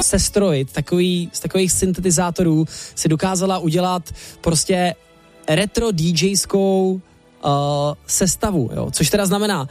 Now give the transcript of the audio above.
sestrojit z takových syntetizátorů, si dokázala udělat prostě retro DJskou sestavu, jo? Což teda znamená